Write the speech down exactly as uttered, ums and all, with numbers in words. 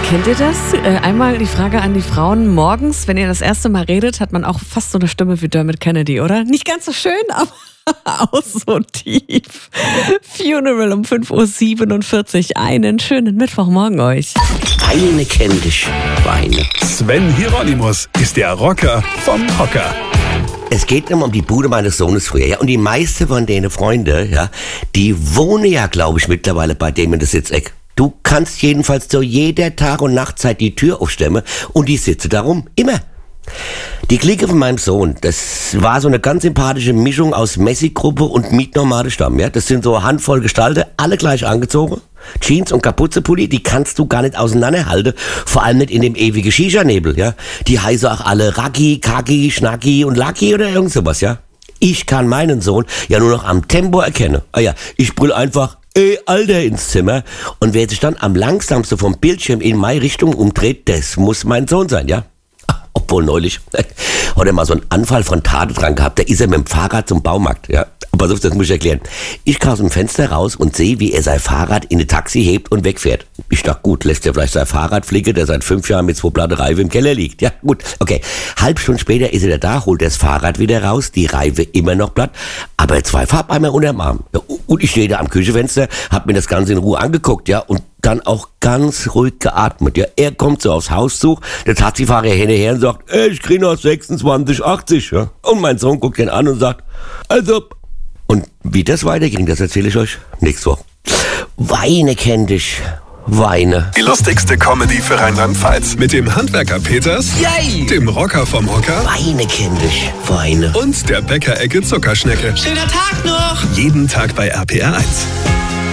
Kennt ihr das? Äh, einmal die Frage an die Frauen. Morgens, wenn ihr das erste Mal redet, hat man auch fast so eine Stimme wie Dermot Kennedy, oder? Nicht ganz so schön, aber auch so tief. Funeral um fünf Uhr siebenundvierzig. Einen schönen Mittwochmorgen euch. Weine kenn dich, Weine. Sven Hieronymus ist der Rocker vom Hocker. Es geht immer um die Bude meines Sohnes früher, ja. Und die meisten von denen Freunde, ja, die wohnen ja, glaube ich, mittlerweile bei dem in der Sitzeck. Du kannst jedenfalls zu jeder Tag- und Nachtzeit die Tür aufstemmen und die sitze darum. Immer. Die Clique von meinem Sohn, das war so eine ganz sympathische Mischung aus Messi-Gruppe und Mietnomade-Stamm, ja. Das sind so eine Handvoll Gestalten, alle gleich angezogen. Jeans und Kapuzenpulli, die kannst du gar nicht auseinanderhalten. Vor allem nicht in dem ewigen Shisha-Nebel, ja. Die heißen auch alle Raki, Kaki, Schnacki und Lucky oder irgend sowas, ja. Ich kann meinen Sohn ja nur noch am Tempo erkennen. Ah ja, ich brüll einfach, ey, Alter, ins Zimmer. Und wer sich dann am langsamsten vom Bildschirm in meine Richtung umdreht, das muss mein Sohn sein, ja. Obwohl neulich hat er mal so einen Anfall von Tade dran gehabt. Da ist er mit dem Fahrrad zum Baumarkt, ja. Aber so, das muss ich erklären. Ich kam aus dem Fenster raus und sehe, wie er sein Fahrrad in ein Taxi hebt und wegfährt. Ich dachte, gut, lässt er vielleicht sein Fahrrad fliegen, der seit fünf Jahren mit zwei platte Reifen im Keller liegt. Ja, gut, okay. Halb Stunde später ist er da, holt das Fahrrad wieder raus, die Reife immer noch platt, aber zwei Farbeimer unterm Arm. Ja, und ich stehe da am Küchenfenster, hab mir das Ganze in Ruhe angeguckt, ja, und dann auch ganz ruhig geatmet. Ja, er kommt so aufs Haus zu, der Taxifahrer hinterher und sagt, ey, ich krieg noch sechsundzwanzig achtzig. Ja. Und mein Sohn guckt ihn an und sagt, also. Und wie das weiterging, das erzähle ich euch nächste Woche. Weine kenn dich, Weine. Die lustigste Comedy für Rheinland-Pfalz. Mit dem Handwerker Peters, Yay! Dem Rocker vom Hocker Weine kenn dich, Weine. und der Bäckerecke Zuckerschnecke. Schöner Tag noch! Jeden Tag bei R P R eins.